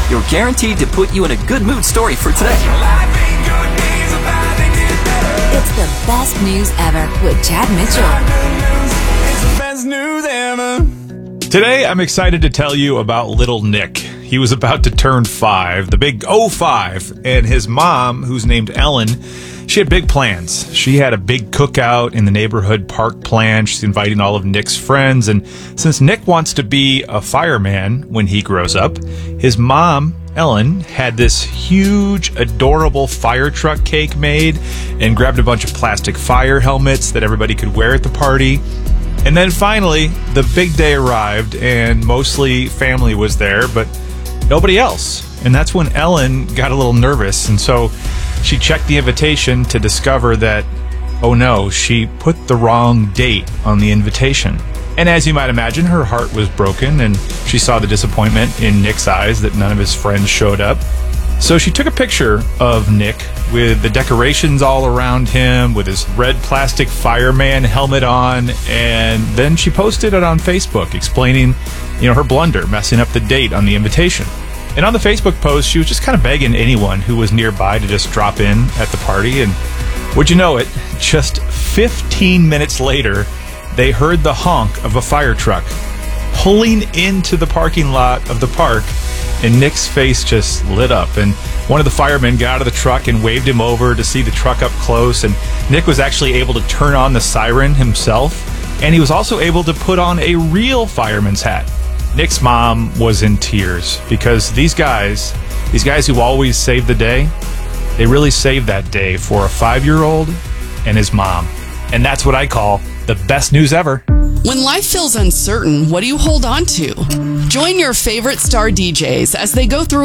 you're guaranteed to put you in a good mood story for today. It's the best news ever with Chad Mitchell. Today, I'm excited to tell you about little Nick. He was about to turn 5, the big 05, and his mom, who's named Ellen, she had big plans. She had a big cookout in the neighborhood park planned. She's inviting all of Nick's friends, and since Nick wants to be a fireman when he grows up, his mom, Ellen, had this huge, adorable fire truck cake made and grabbed a bunch of plastic fire helmets that everybody could wear at the party. And then finally, the big day arrived, and mostly family was there, but nobody else. And that's when Ellen got a little nervous, and so she checked the invitation to discover that, oh no, she put the wrong date on the invitation. And as you might imagine, her heart was broken, and she saw the disappointment in Nick's eyes that none of his friends showed up. So she took a picture of Nick with the decorations all around him, with his red plastic fireman helmet on, and then she posted it on Facebook explaining, her blunder, messing up the date on the invitation. And on the Facebook post, she was just kind of begging anyone who was nearby to just drop in at the party, and would you know it, just 15 minutes later, they heard the honk of a fire truck pulling into the parking lot of the park, and Nick's face just lit up, and one of the firemen got out of the truck and waved him over to see the truck up close, and Nick was actually able to turn on the siren himself, and he was also able to put on a real fireman's hat. Nick's mom was in tears because these guys who always save the day, they really saved that day for a 5-year-old and his mom. And that's what I call the best news ever. When life feels uncertain, what do you hold on to? Join your favorite star DJs as they go through